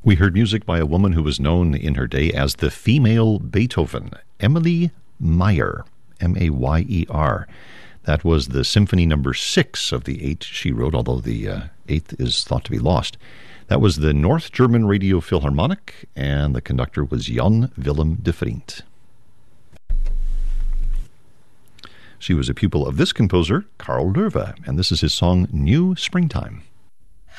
We heard music by a woman who was known in her day as the female Beethoven, Emilie Mayer, Mayer. That was the Symphony Number 6 of the 8 she wrote, although the 8th is thought to be lost. That was the North German Radio Philharmonic, and the conductor was Jan Willem de Vriend. She was a pupil of this composer, Carl Loewe, and this is his song, New Springtime.